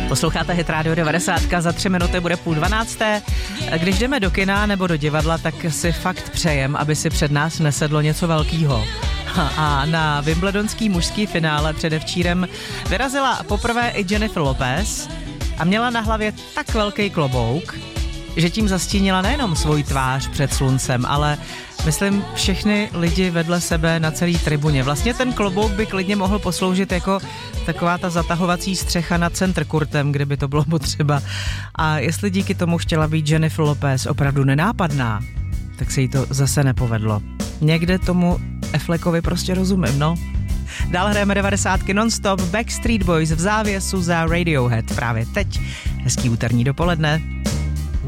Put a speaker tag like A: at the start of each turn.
A: Posloucháte Hit Radio 90, za 3 minuty bude 11:30. Když jdeme do kina nebo do divadla, tak si fakt přejem, aby si před nás nesedlo něco velkýho. A na wimbledonský mužský finále předevčírem vyrazila poprvé i Jennifer Lopez a měla na hlavě tak velký klobouk, že tím zastínila nejenom svoji tvář před sluncem, ale myslím všechny lidi vedle sebe na celý tribuně. Vlastně ten klobouk by klidně mohl posloužit jako taková ta zatahovací střecha nad centrkurtem, kdyby to bylo potřeba. A jestli díky tomu chtěla být Jennifer Lopez opravdu nenápadná, tak se jí to zase nepovedlo. Někde tomu Affleckovi prostě rozumím, no. Dál hrajeme 90 non-stop, Backstreet Boys v závěsu za Radiohead právě teď. Hezký úterní dopoledne.